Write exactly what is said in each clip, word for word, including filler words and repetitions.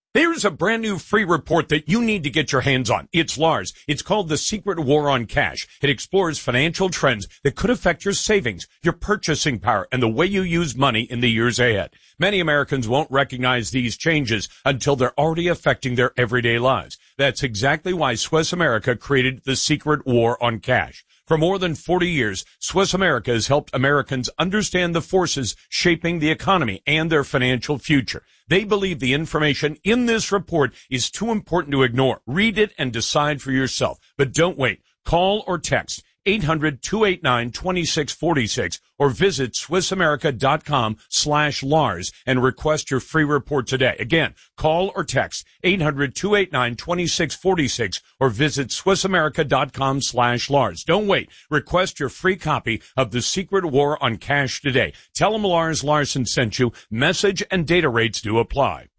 There's a brand new free report that you need to get your hands on. It's Lars. It's called The Secret War on Cash. It explores financial trends that could affect your savings, your purchasing power, and the way you use money in the years ahead. Many Americans won't recognize these changes until they're already affecting their everyday lives. That's exactly why Swiss America created The Secret War on Cash. For more than forty years, Swiss America has helped Americans understand the forces shaping the economy and their financial future. They believe the information in this report is too important to ignore. Read it and decide for yourself. But don't wait. Call or text eight hundred, two eight nine, two six four six or visit SwissAmerica.com slash Lars and request your free report today. Again, call or text eight hundred, two eight nine, two six four six or visit SwissAmerica.com slash Lars. Don't wait. Request your free copy of The Secret War on Cash today. Tell them Lars Larson sent you. Message and data rates do apply.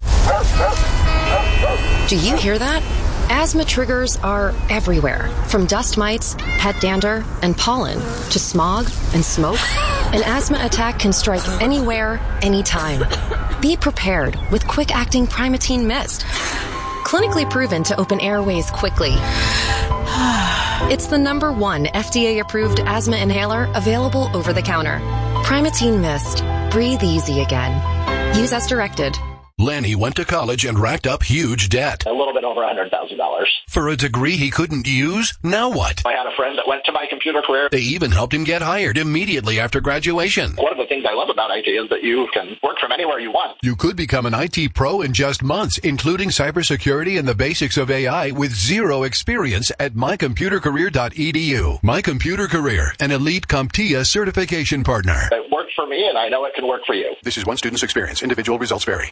Do you hear that? Asthma triggers are everywhere, from dust mites, pet dander, and pollen, to smog and smoke. An asthma attack can strike anywhere, anytime. Be prepared with quick-acting Primatene Mist. Clinically proven to open airways quickly. It's the number one F D A-approved asthma inhaler available over the counter. Primatene Mist. Breathe easy again. Use as directed. Lanny went to college and racked up huge debt. A little bit over one hundred thousand dollars. For a degree he couldn't use? Now what? I had a friend that went to My Computer Career. They even helped him get hired immediately after graduation. One of the things I love about I T is that you can work from anywhere you want. You could become an I T pro in just months, including cybersecurity and the basics of A I with zero experience at my computer career dot e d u. My Computer Career, an elite CompTIA certification partner. It worked for me, and I know it can work for you. This is one student's experience. Individual results vary.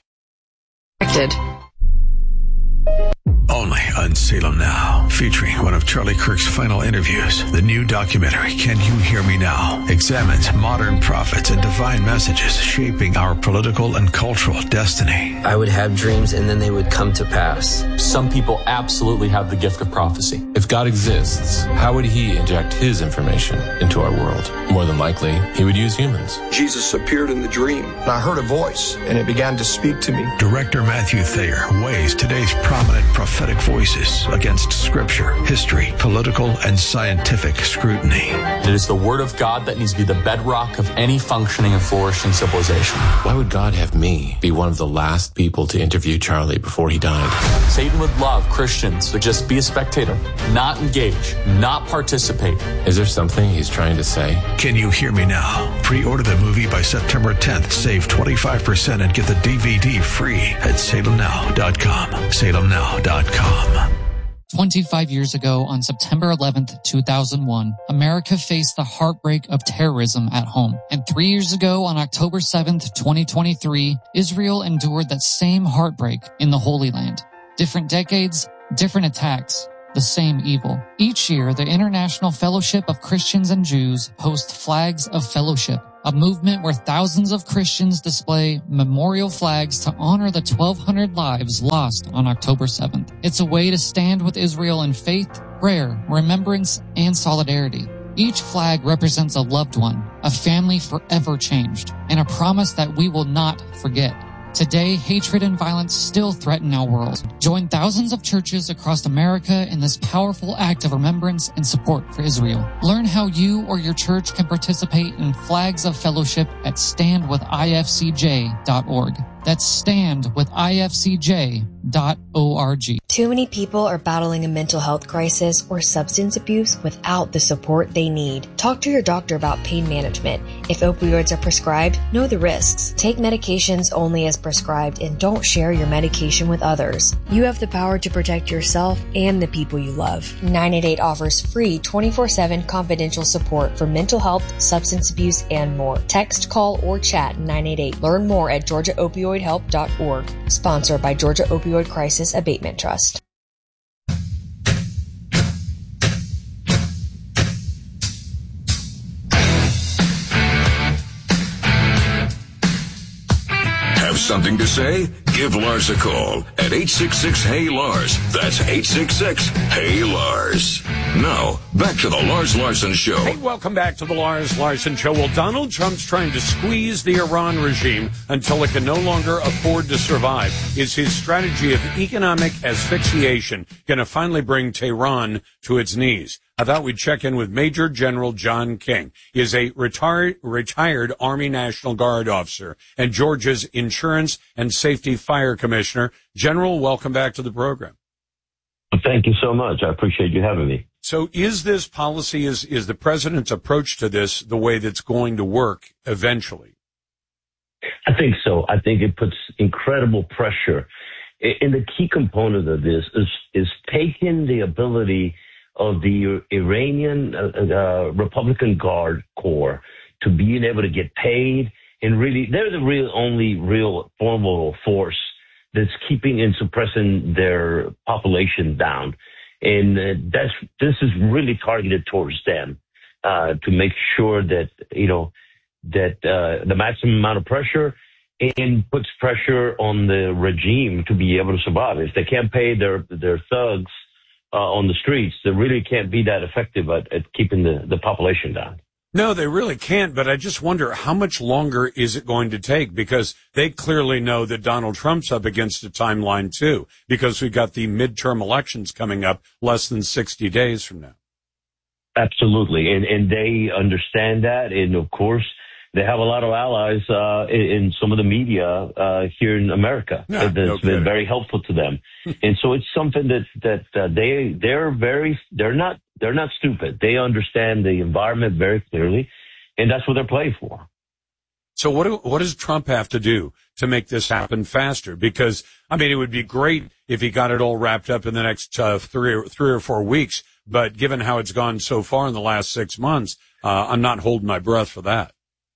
Only on Salem Now, featuring one of Charlie Kirk's final interviews. The new documentary, Can You Hear Me Now?, examines modern prophets and divine messages shaping our political and cultural destiny. I would have dreams and then they would come to pass. Some people absolutely have the gift of prophecy. If God exists, how would he inject his information into our world? More than likely, he would use humans. Jesus appeared in the dream, and I heard a voice, and it began to speak to me. Director Matthew Thayer weighs today's prominent prophetic voices against scripture, history, political, and scientific scrutiny. It is the word of God that needs to be the bedrock of any functioning and flourishing civilization. Why would God have me be one of the last people to interview Charlie before he died? Satan would love Christians to just be a spectator, not engage, not participate. Is there something he's trying to say? Can You Hear Me Now? Pre-order the movie by September tenth. Save twenty-five percent and get the D V D free at salem now dot com. salem now dot com. twenty-five years ago, on September eleventh, two thousand one, America faced the heartbreak of terrorism at home. And three years ago, on October seventh, twenty twenty-three, Israel endured that same heartbreak in the Holy Land. Different decades, different attacks, the same evil. Each year, the International Fellowship of Christians and Jews hosts Flags of Fellowship, a movement where thousands of Christians display memorial flags to honor the twelve hundred lives lost on October seventh. It's a way to stand with Israel in faith, prayer, remembrance, and solidarity. Each flag represents a loved one, a family forever changed, and a promise that we will not forget. Today, hatred and violence still threaten our world. Join thousands of churches across America in this powerful act of remembrance and support for Israel. Learn how you or your church can participate in Flags of Fellowship at stand with I F C J dot org. That's stand with I F C J dot org. Too many people are battling a mental health crisis or substance abuse without the support they need. Talk to your doctor about pain management. If opioids are prescribed, know the risks. Take medications only as prescribed and don't share your medication with others. You have the power to protect yourself and the people you love. nine eight eight offers free twenty-four seven confidential support for mental health, substance abuse, and more. Text, call, or chat nine eight eight. Learn more at georgia opioid help dot org. Sponsored by Georgia Opioid Crisis Abatement Trust. Have Something to say? Give Lars a call at eight six six, H E Y, Lars. That's eight six six, H E Y, Lars. Now, back to the Lars Larson Show. Hey, welcome back to the Lars Larson Show. Well, Donald Trump's trying to squeeze the Iran regime until it can no longer afford to survive. Is his strategy of economic asphyxiation going to finally bring Tehran to its knees? I thought we'd check in with Major General John King. He is a retired, retired Army National Guard officer and Georgia's Insurance and Safety Fire Commissioner. General, welcome back to the program. Thank you so much. I appreciate you having me. So is this policy, is, is the president's approach to this the way that's going to work eventually? I think so. I think it puts incredible pressure. And the key component of this is, is taking the ability of the Iranian uh, uh, Republican Guard Corps to being able to get paid. And really, they're the real only real formidable force that's keeping and suppressing their population down. And uh, that's this is really targeted towards them uh, to make sure that, you know, that uh, the maximum amount of pressure and puts pressure on the regime to be able to survive. If they can't pay their, their thugs Uh, on the streets, they really can't be that effective at, at keeping the, the population down. No, they really can't, but I just wonder how much longer is it going to take, because they clearly know that Donald Trump's up against a timeline too, because we've got the midterm elections coming up less than sixty days from now. Absolutely, and, and they understand that, and of course, they have a lot of allies uh, in, in some of the media uh, here in America yeah, that's no been very helpful to them, and so it's something that that uh, they they're very they're not they're not stupid. They understand the environment very clearly, and that's what they're playing for. So what do, what does Trump have to do to make this happen faster? Because I mean, it would be great if he got it all wrapped up in the next uh, three or three or four weeks. But given how it's gone so far in the last six months, uh, I'm not holding my breath for that.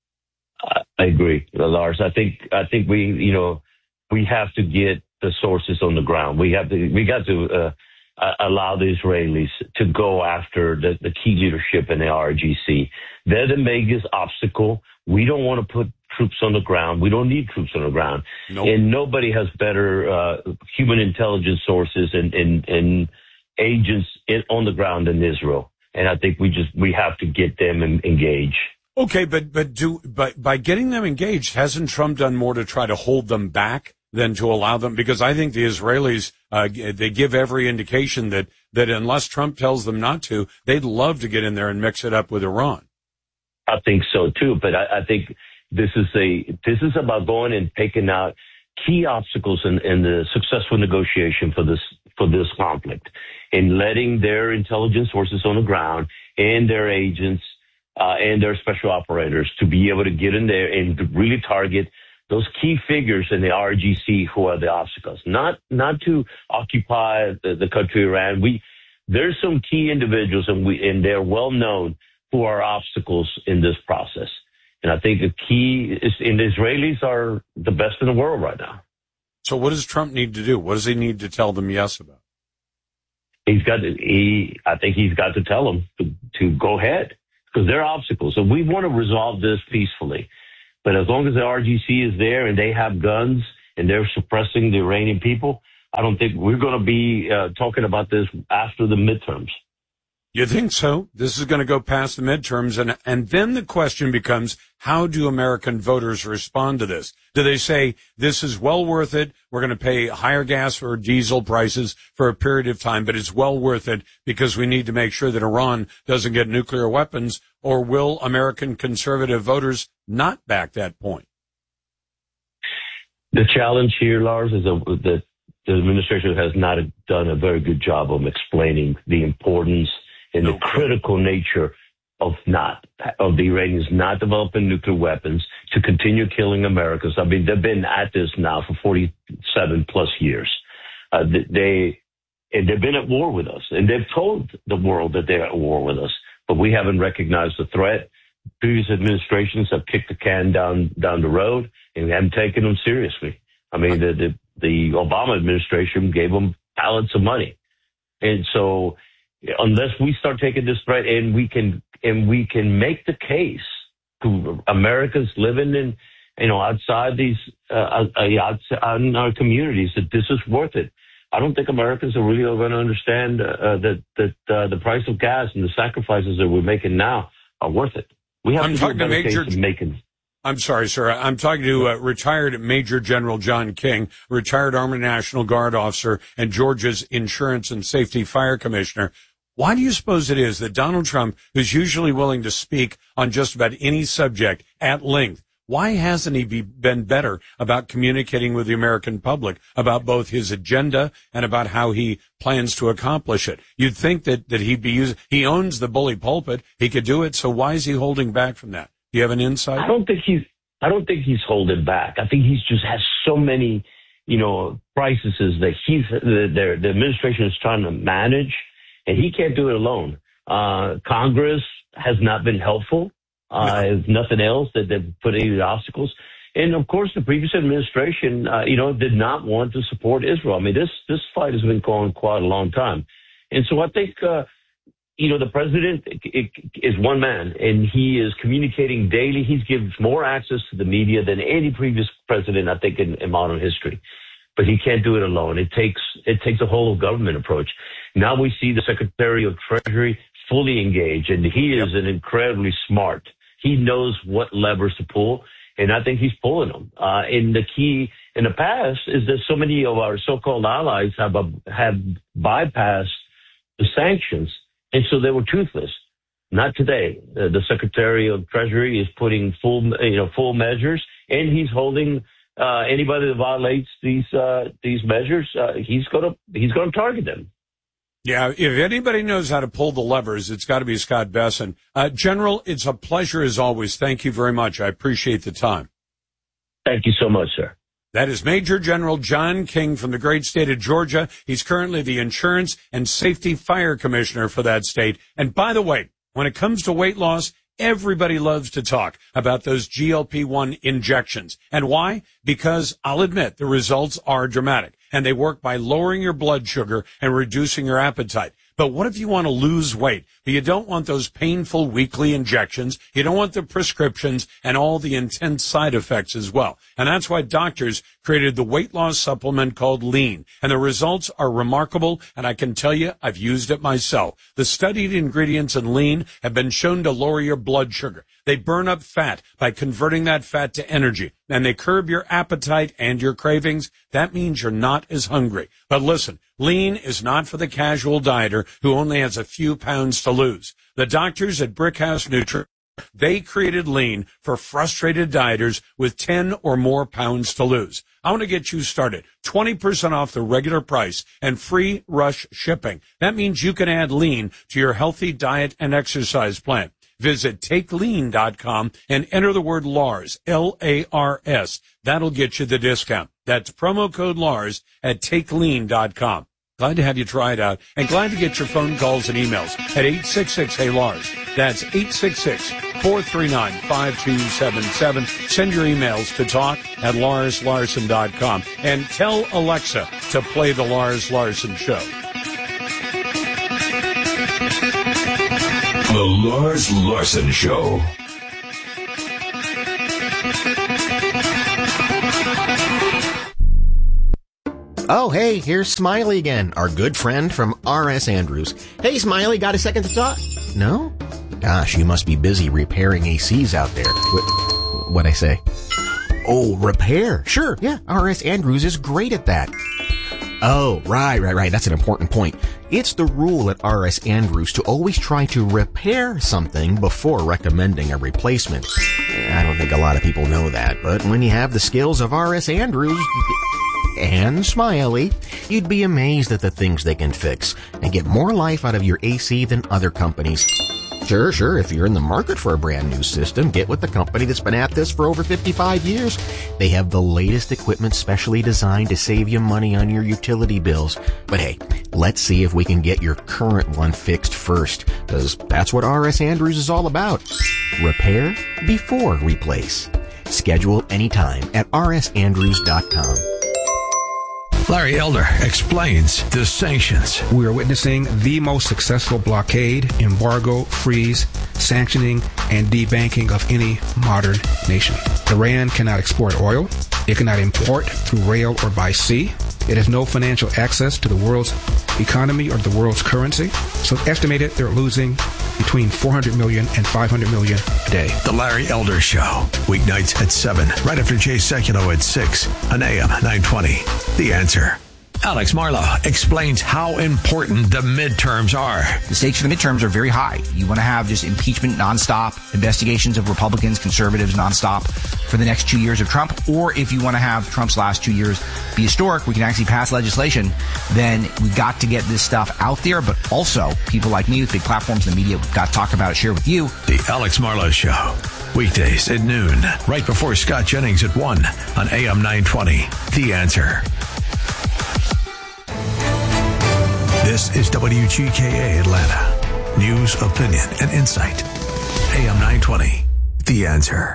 I agree, Lars. I think I think we, you know, we have to get the sources on the ground. We have to, we got to uh, allow the Israelis to go after the, the key leadership in the R G C. They're the biggest obstacle. We don't want to put troops on the ground. We don't need troops on the ground. Nope. And nobody has better uh, human intelligence sources and, and, and agents in, on the ground than Israel. And I think we just we have to get them engaged. Okay, but but do by by getting them engaged, hasn't Trump done more to try to hold them back than to allow them? Because I think the Israelis uh, they give every indication that that unless Trump tells them not to, they'd love to get in there and mix it up with Iran. I think so too, but I, I think this is a this is about going and taking out key obstacles in, in the successful negotiation for this for this conflict, and letting their intelligence sources on the ground and their agents. Uh, and their special operators to be able to get in there and to really target those key figures in the R G C who are the obstacles, not not to occupy the, the country Iran. We there's some key individuals and we and they're well known who are obstacles in this process. And I think the key is, and the Israelis are the best in the world right now. So what does Trump need to do? What does he need to tell them yes about? He's got to, he. I think he's got to tell them to, to go ahead. Because they're obstacles. So we want to resolve this peacefully. But as long as the R G C is there and they have guns and they're suppressing the Iranian people, I don't think we're going to be uh, talking about this after the midterms. You think so? This is going to go past the midterms, and and then the question becomes, how do American voters respond to this? Do they say, this is well worth it, we're going to pay higher gas or diesel prices for a period of time, but it's well worth it because we need to make sure that Iran doesn't get nuclear weapons, or will American conservative voters not back that point? The challenge here, Lars, is that the administration has not done a very good job of explaining the importance and the critical nature of not of the Iranians not developing nuclear weapons to continue killing Americans. I mean, they've been at this now for forty-seven plus years. Uh, they and they've been at war with us, and they've told the world that they're at war with us, but we haven't recognized the threat. Previous administrations have kicked the can down down the road, and we haven't taken them seriously. I mean, the the, the Obama administration gave them pallets of money, and so. Unless we start taking this threat and we can and we can make the case to Americans living in you know, outside these, uh, outside in our communities, that this is worth it. I don't think Americans are really going to understand uh, that that uh, the price of gas and the sacrifices that we're making now are worth it. We have I'm to talking do a to better Major. case of making. I'm sorry, sir. I'm talking to uh, retired Major General John King, retired Army National Guard officer and Georgia's Insurance and Safety Fire Commissioner. Why do you suppose it is that Donald Trump, who's usually willing to speak on just about any subject at length, why hasn't he be, been better about communicating with the American public about both his agenda and about how he plans to accomplish it? You'd think that, that he'd be using, he owns the bully pulpit. He could do it. So why is he holding back from that? Do you have an insight? I don't think he's, I don't think he's holding back. I think he's just has so many, you know, crises that he's, the, the, the administration is trying to manage, and he can't do it alone. Uh, Congress has not been helpful. Uh, if nothing else, that they've put any obstacles. And of course, the previous administration, uh, you know, did not want to support Israel. I mean, this, this fight has been going quite a long time. And so I think, uh, you know, the president is one man, and he is communicating daily. He's given more access to the media than any previous president, I think, in, in modern history. But he can't do it alone. It takes, it takes a whole of government approach. Now we see the Secretary of Treasury fully engaged, and he is an incredibly smart. He knows what levers to pull, and I think he's pulling them. Uh, and the key in the past is that so many of our so-called allies have a, have bypassed the sanctions, and so they were toothless. Not today. Uh, the Secretary of Treasury is putting full, you know, full measures, and he's holding uh, anybody that violates these uh, these measures. Uh, he's going to he's going to target them. Yeah, if anybody knows how to pull the levers, it's got to be Scott Bessent. Uh, General, it's a pleasure as always. Thank you very much. I appreciate the time. Thank you so much, sir. That is Major General John King from the great state of Georgia. He's currently the Insurance and Safety Fire Commissioner for that state. And by the way, when it comes to weight loss, everybody loves to talk about those G L P one injections. And why? Because I'll admit the results are dramatic, and they work by lowering your blood sugar and reducing your appetite. But what if you want to lose weight, but you don't want those painful weekly injections? You don't want the prescriptions and all the intense side effects as well. And that's why doctors created the weight loss supplement called Lean. And the results are remarkable, and I can tell you I've used it myself. The studied ingredients in Lean have been shown to lower your blood sugar. They burn up fat by converting that fat to energy, and they curb your appetite and your cravings. That means you're not as hungry. But listen, Lean is not for the casual dieter who only has a few pounds to lose. The doctors at Brickhouse Nutri, they created Lean for frustrated dieters with ten or more pounds to lose. I want to get you started. twenty percent off the regular price and free rush shipping. That means you can add Lean to your healthy diet and exercise plan. Visit take lean dot com and enter the word Lars, L A R S. That'll get you the discount. That's promo code Lars at take lean dot com. Glad to have you try it out, and glad to get your phone calls and emails at eight six six, hey Lars. That's eight six six, four three nine, five two seven seven. Send your emails to talk at lars larson dot com, and tell Alexa to play the Lars Larson Show. The Lars Larson Show. Oh, hey, here's Smiley again, our good friend from R S Andrews. Hey, Smiley, got a second to talk? No? Gosh, you must be busy repairing A Cs out there. What, what'd I say? Oh, repair. Sure, yeah, R S Andrews is great at that. Oh, right, right, right. That's an important point. It's the rule at R S Andrews to always try to repair something before recommending a replacement. I don't think a lot of people know that, but when you have the skills of R S Andrews and Smiley, you'd be amazed at the things they can fix and get more life out of your A C than other companies. Sure, sure, if you're in the market for a brand new system, get with the company that's been at this for over fifty-five years. They have the latest equipment specially designed to save you money on your utility bills. But hey, let's see if we can get your current one fixed first, because that's what R S Andrews is all about. Repair before replace. Schedule anytime at r s andrews dot com. Larry Elder explains the sanctions. We are witnessing the most successful blockade, embargo, freeze, sanctioning, and debanking of any modern nation. Iran cannot export oil. It cannot import through rail or by sea. It has no financial access to the world's economy or the world's currency. So it's estimated they're losing between four hundred million and five hundred million a day. The Larry Elder Show, weeknights at seven, right after Jay Sekulow at six, on A M nine twenty. The Answer. Alex Marlowe explains how important the midterms are. The stakes for the midterms are very high. You want to have just impeachment nonstop, investigations of Republicans, conservatives nonstop for the next two years of Trump. Or if you want to have Trump's last two years be historic, we can actually pass legislation, then we've got to get this stuff out there. But also, people like me with big platforms in the media, we've got to talk about it, share with you. The Alex Marlowe Show, weekdays at noon, right before Scott Jennings at one on A M nine twenty. The Answer. This is W G K A Atlanta. News, opinion, and insight. A M nine twenty. The Answer.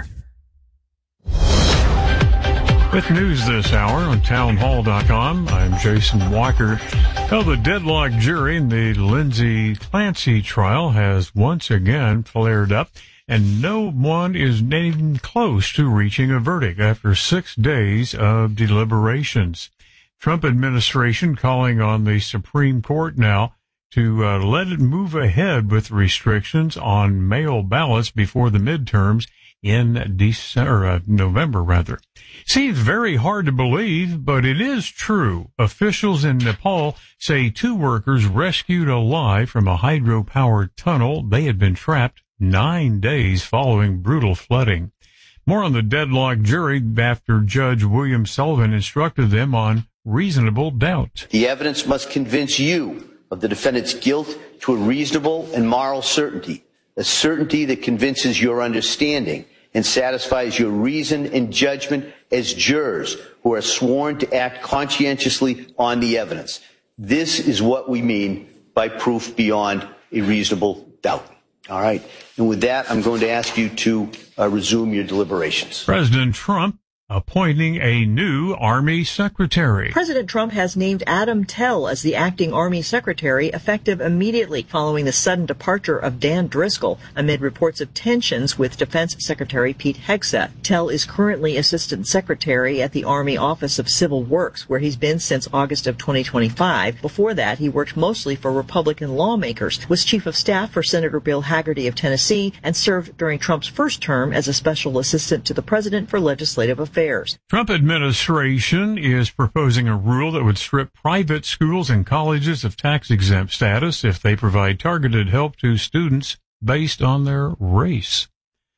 With news this hour on town hall dot com, I'm Jason Walker. Well, the deadlocked jury in the Lindsay Clancy trial has once again flared up, and no one is even close to reaching a verdict after six days of deliberations. Trump administration calling on the Supreme Court now to uh, let it move ahead with restrictions on mail ballots before the midterms in December, uh, November rather. Seems very hard to believe, but it is true. Officials in Nepal say two workers rescued alive from a hydro-powered tunnel. They had been trapped nine days following brutal flooding. More on the deadlocked jury after Judge William Sullivan instructed them on reasonable doubt. The evidence must convince you of the defendant's guilt to a reasonable and moral certainty, a certainty that convinces your understanding and satisfies your reason and judgment as jurors who are sworn to act conscientiously on the evidence. This is what we mean by proof beyond a reasonable doubt. All right. And with that, I'm going to ask you to uh, resume your deliberations. President Trump appointing a new Army Secretary. President Trump has named Adam Tell as the acting Army Secretary, effective immediately following the sudden departure of Dan Driscoll amid reports of tensions with Defense Secretary Pete Hegseth. Tell is currently Assistant Secretary at the Army Office of Civil Works, where he's been since August of twenty twenty-five. Before that, he worked mostly for Republican lawmakers, was Chief of Staff for Senator Bill Hagerty of Tennessee, and served during Trump's first term as a Special Assistant to the President for Legislative Affairs. Trump administration is proposing a rule that would strip private schools and colleges of tax-exempt status if they provide targeted help to students based on their race.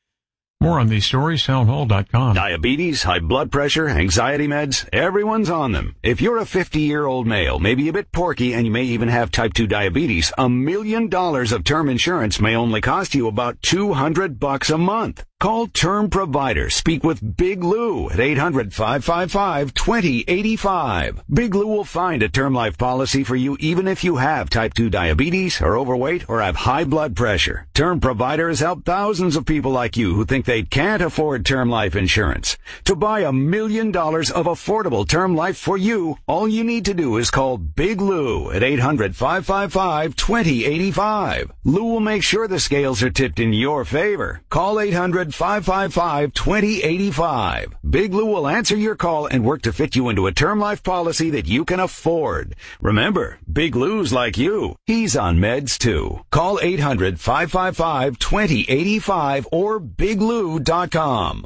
More on these stories, town hall dot com. Diabetes, high blood pressure, anxiety meds, everyone's on them. If you're a fifty-year-old male, maybe a bit porky, and you may even have type two diabetes, a million dollars of term insurance may only cost you about two hundred bucks a month. Call Term Provider. Speak with Big Lou at eight hundred, five five five, two zero eight five. Big Lou will find a term life policy for you even if you have type two diabetes, are overweight, or have high blood pressure. Term Provider has helped thousands of people like you who think they can't afford term life insurance. To buy a million dollars of affordable term life for you, all you need to do is call Big Lou at eight hundred, five five five, two zero eight five. Lou will make sure the scales are tipped in your favor. Call eight hundred, five five five, two zero eight five. Big Lou will answer your call and work to fit you into a term life policy that you can afford. Remember, Big Lou's like you. He's on meds too. Call eight hundred, five five five, two zero eight five or big lou dot com.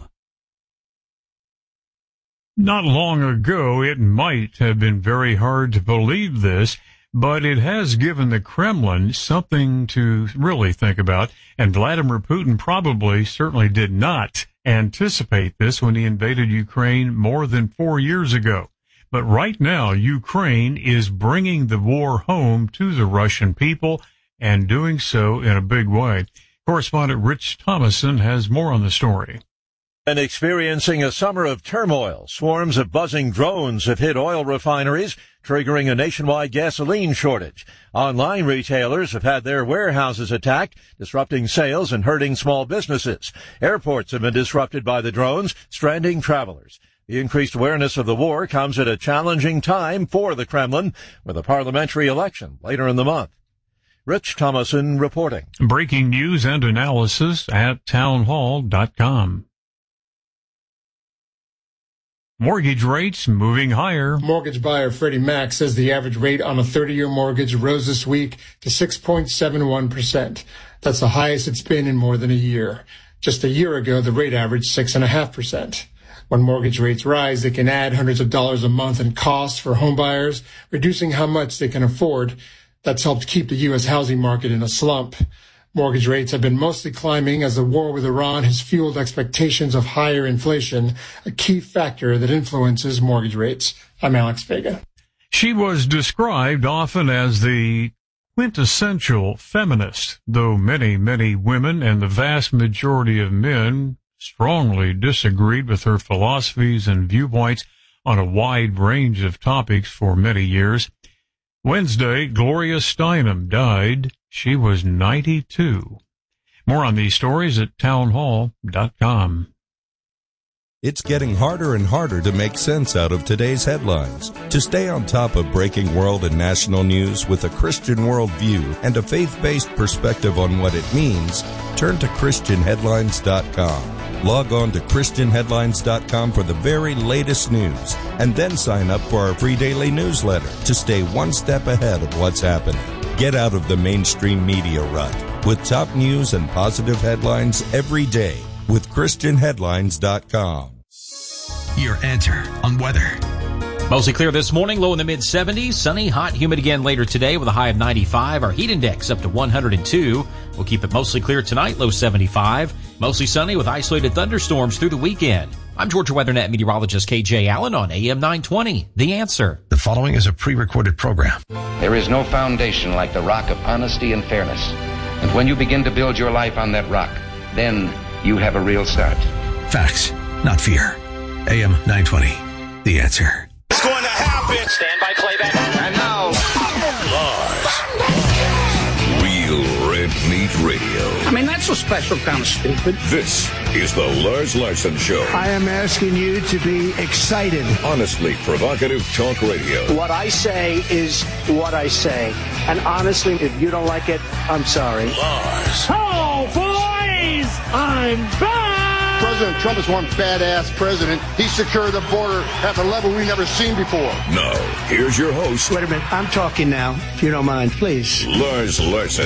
Not long ago, it might have been very hard to believe this, but it has given the Kremlin something to really think about, and Vladimir Putin probably certainly did not anticipate this when he invaded Ukraine more than four years ago. But right now, Ukraine is bringing the war home to the Russian people and doing so in a big way. Correspondent Rich Thomason has more on the story. And experiencing a summer of turmoil, swarms of buzzing drones have hit oil refineries, triggering a nationwide gasoline shortage. Online retailers have had their warehouses attacked, disrupting sales and hurting small businesses. Airports have been disrupted by the drones, stranding travelers. The increased awareness of the war comes at a challenging time for the Kremlin, with a parliamentary election later in the month. Rich Thomason reporting. Breaking news and analysis at townhall dot com. Mortgage rates moving higher. Mortgage buyer Freddie Mac says the average rate on a thirty-year mortgage rose this week to six point seven one percent. That's the highest it's been in more than a year. Just a year ago, the rate averaged six point five percent. When mortgage rates rise, they can add hundreds of dollars a month in costs for home buyers, reducing how much they can afford. That's helped keep the U S housing market in a slump. Mortgage rates have been mostly climbing as the war with Iran has fueled expectations of higher inflation, a key factor that influences mortgage rates. I'm Alex Vega. She was described often as the quintessential feminist, though many, many women and the vast majority of men strongly disagreed with her philosophies and viewpoints on a wide range of topics for many years. Wednesday, Gloria Steinem died. She was ninety-two. More on these stories at townhall dot com. It's getting harder and harder to make sense out of today's headlines. To stay on top of breaking world and national news with a Christian worldview and a faith-based perspective on what it means, turn to Christian Headlines dot com. Log on to Christian Headlines dot com for the very latest news, and then sign up for our free daily newsletter to stay one step ahead of what's happening. Get out of the mainstream media rut with top news and positive headlines every day with Christian Headlines dot com. Your answer on weather. Mostly clear this morning, low in the mid seventies. Sunny, hot, humid again later today with a high of ninety-five. Our heat index up to one hundred two. We'll keep it mostly clear tonight, low seventy-five. Mostly sunny with isolated thunderstorms through the weekend. I'm Georgia WeatherNet meteorologist K J Allen on A M nine twenty. The Answer. The following is a pre-recorded program. There is no foundation like the rock of honesty and fairness. And when you begin to build your life on that rock, then you have a real start. Facts, not fear. A M nine twenty. The Answer. It's going to happen. Stand by playback. And now, Lars. Real Red Meat Radio. I mean, that's a special kind of stupid. This is the Lars Larson Show. I am asking you to be excited. Honestly provocative talk radio. What I say is what I say. And honestly, if you don't like it, I'm sorry. Lars. Oh, boys! I'm back! President Trump is one badass president. He secured the border at the level we've never seen before. Now, here's your host. Wait a minute. I'm talking now, if you don't mind, please. Lars Larson.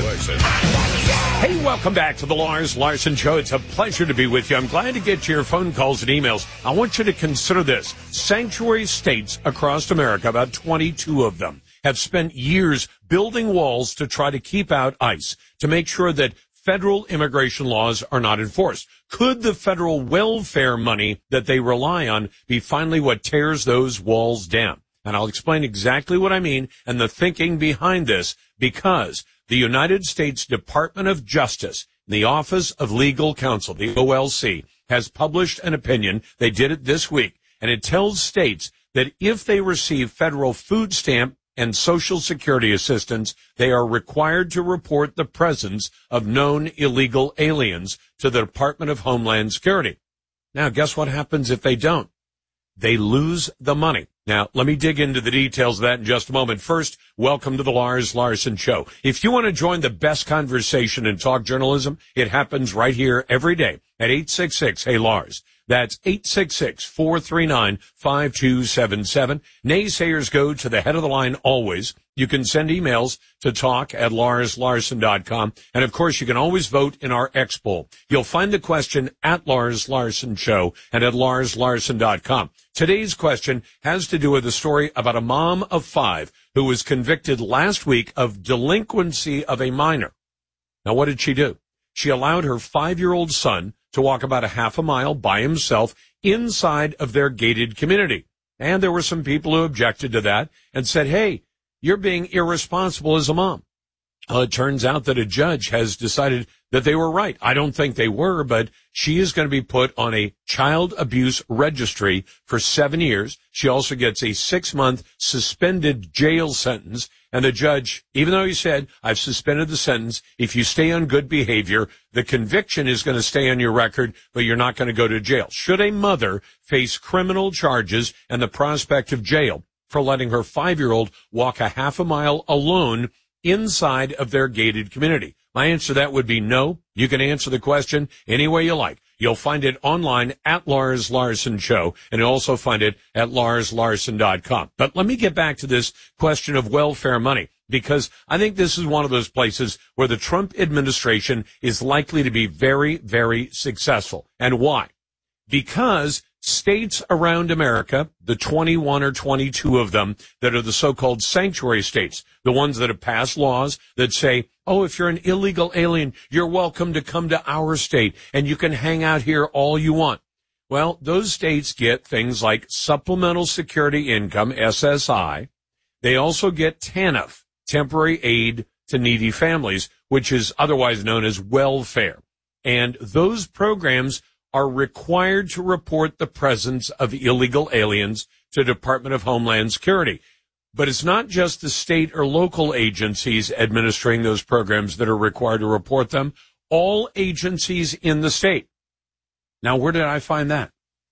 Hey, welcome back to the Lars Larson Show. It's a pleasure to be with you. I'm glad to get your phone calls and emails. I want you to consider this. Sanctuary states across America, about twenty-two of them, have spent years building walls to try to keep out ICE, to make sure that federal immigration laws are not enforced. Could the federal welfare money that they rely on be finally what tears those walls down? And I'll explain exactly what I mean and the thinking behind this, because the United States Department of Justice, the Office of Legal Counsel, the O L C, has published an opinion. They did it this week, and it tells states that if they receive federal food stamp and Social Security assistance, they are required to report the presence of known illegal aliens to the Department of Homeland Security. Now, guess what happens if they don't? They lose the money. Now, let me dig into the details of that in just a moment. First, welcome to the Lars Larson Show. If you want to join the best conversation in talk journalism, it happens right here every day at eight six six, hey Lars. That's eight six six, four three nine, five two seven seven. Naysayers go to the head of the line always. You can send emails to talk at lars larson dot com. And, of course, you can always vote in our X poll. You'll find the question at Lars Larson Show and at lars larson dot com. Today's question has to do with a story about a mom of five who was convicted last week of delinquency of a minor. Now, what did she do? She allowed her five-year-old son to walk about a half a mile by himself inside of their gated community. And there were some people who objected to that and said, hey, you're being irresponsible as a mom. Well, it turns out that a judge has decided that they were right. I don't think they were, but she is going to be put on a child abuse registry for seven years. She also gets a six-month suspended jail sentence, And the judge, even though he said, I've suspended the sentence, if you stay on good behavior, the conviction is going to stay on your record, but you're not going to go to jail. Should a mother face criminal charges and the prospect of jail for letting her five-year-old walk a half a mile alone inside of their gated community? My answer to that would be no. You can answer the question any way you like. You'll find it online at Lars Larson Show, and you'll also find it at lars larson dot com. But let me get back to this question of welfare money, because I think this is one of those places where the Trump administration is likely to be very, very successful. And why? Because states around America, the twenty-one or twenty-two of them that are the so-called sanctuary states, the ones that have passed laws that say, oh, if you're an illegal alien, you're welcome to come to our state and you can hang out here all you want. Well, those states get things like supplemental security income, S S I. They also get TANF, temporary aid to needy families, which is otherwise known as welfare. And those programs are required to report the presence of illegal aliens to the Department of Homeland Security. But it's not just the state or local agencies administering those programs that are required to report them. All agencies in the state. Now, where did I find that?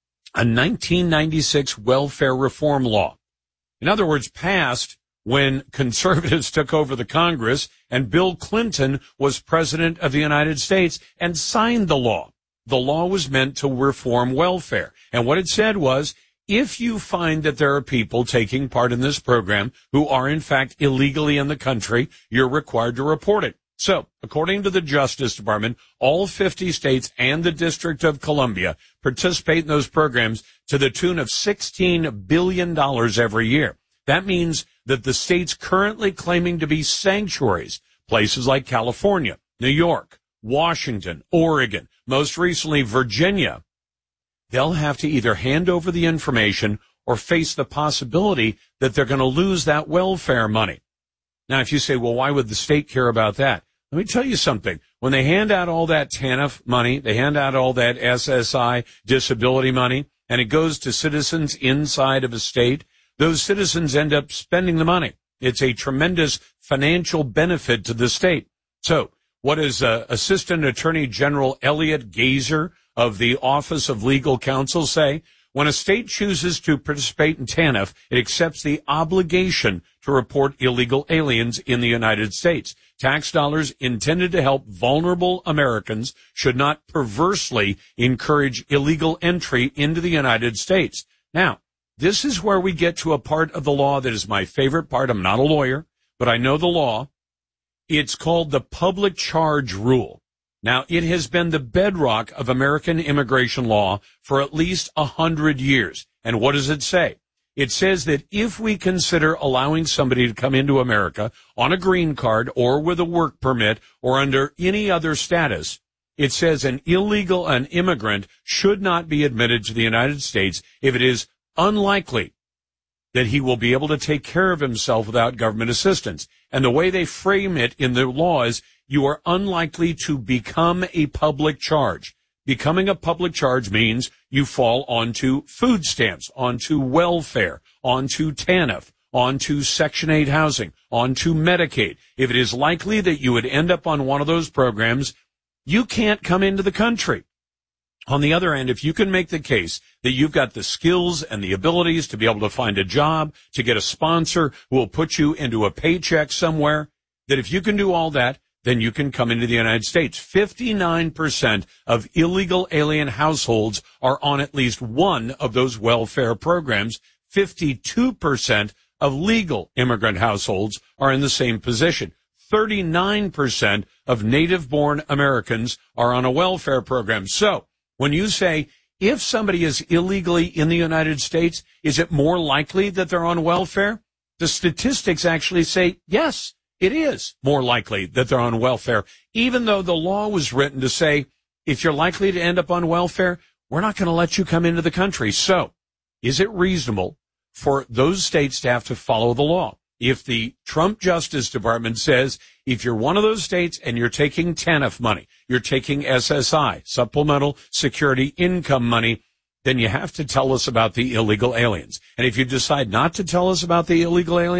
A nineteen ninety-six welfare reform law. In other words, passed when conservatives took over the Congress and Bill Clinton was president of the United States and signed the law. The law was meant to reform welfare. And what it said was, if you find that there are people taking part in this program who are in fact illegally in the country, you're required to report it. So, according to the Justice Department, all fifty states and the District of Columbia participate in those programs to the tune of sixteen billion dollars every year. That means that the states currently claiming to be sanctuaries, places like California, New York, Washington, Oregon, most recently Virginia, they'll have to either hand over the information or face the possibility that they're going to lose that welfare money. Now, if you say, well, why would the state care about that? Let me tell you something. When they hand out all that TANF money, they hand out all that S S I disability money, and it goes to citizens inside of a state, those citizens end up spending the money. It's a tremendous financial benefit to the state. So, what does uh, Assistant Attorney General Elliot Gazer of the Office of Legal Counsel say? When a state chooses to participate in TANF, it accepts the obligation to report illegal aliens in the United States. Tax dollars intended to help vulnerable Americans should not perversely encourage illegal entry into the United States. Now, this is where we get to a part of the law that is my favorite part. I'm not a lawyer, but I know the law. It's called the public charge rule. Now, it has been the bedrock of American immigration law for at least a hundred years. And what does it say? It says that if we consider allowing somebody to come into America on a green card or with a work permit or under any other status, it says an illegal, an immigrant should not be admitted to the United States if it is unlikely that he will be able to take care of himself without government assistance. And the way they frame it in the law is you are unlikely to become a public charge. Becoming a public charge means you fall onto food stamps, onto welfare, onto TANF, onto Section eight housing, onto Medicaid. If it is likely that you would end up on one of those programs, you can't come into the country. On the other end, if you can make the case that you've got the skills and the abilities to be able to find a job, to get a sponsor who will put you into a paycheck somewhere, that if you can do all that, then you can come into the United States. fifty-nine percent of illegal alien households are on at least one of those welfare programs. fifty-two percent of legal immigrant households are in the same position. thirty-nine percent of native-born Americans are on a welfare program. So, when you say, if somebody is illegally in the United States, is it more likely that they're on welfare? The statistics actually say, yes, it is more likely that they're on welfare, even though the law was written to say, if you're likely to end up on welfare, we're not going to let you come into the country. So, is it reasonable for those states to have to follow the law? If the Trump Justice Department says, if you're one of those states and you're taking TANF money, you're taking S S I, supplemental security income money, then you have to tell us about the illegal aliens. And if you decide not to tell us about the illegal aliens,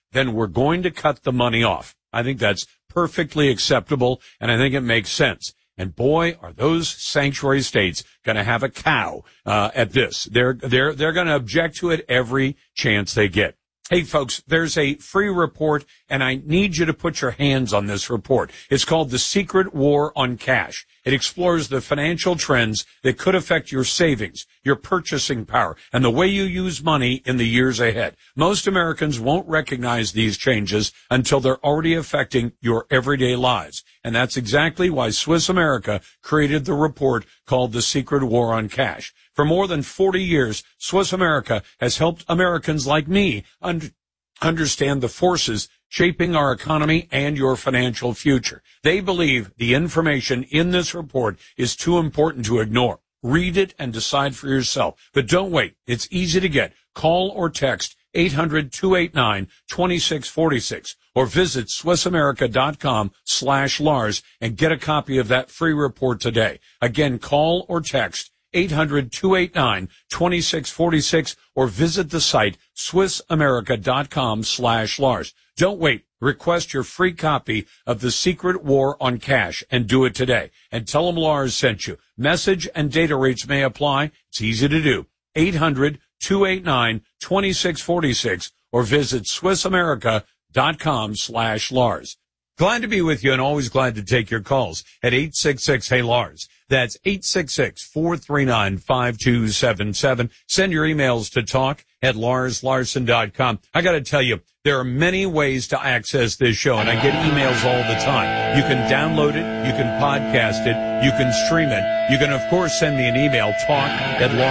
then we're going to cut the money off. I think that's perfectly acceptable, and I think it makes sense. And boy, are those sanctuary states going to have a cow uh, at this. They're they're they're going to object to it every chance they get. Hey, folks, there's a free report, and I need you to put your hands on this report. It's called The Secret War on Cash. It explores the financial trends that could affect your savings, your purchasing power, and the way you use money in the years ahead. Most Americans won't recognize these changes until they're already affecting your everyday lives. And that's exactly why Swiss America created the report called The Secret War on Cash. For more than forty years, Swiss America has helped Americans like me un- understand the forces shaping our economy and your financial future. They believe the information in this report is too important to ignore. Read it and decide for yourself. But don't wait. It's easy to get. Call or text eight hundred, two eight nine, two six four six or visit SwissAmerica.com slash Lars and get a copy of that free report today. Again, call or text eight hundred, two eight nine, two six four six or visit the site SwissAmerica.com slash Lars. Don't wait. Request your free copy of The Secret War on Cash and do it today. And tell them Lars sent you. Message and data rates may apply. It's easy to do. eight hundred, two eight nine, two six four six or visit SwissAmerica.com slash Lars. Glad to be with you and always glad to take your calls at eight six six, hey Lars. That's eight six six, four three nine, five two seven seven. Send your emails to talk at lars larson dot com. I got to tell you, there are many ways to access this show, and I get emails all the time. You can download it. You can podcast it. You can stream it. You can, of course, send me an email, talk at lars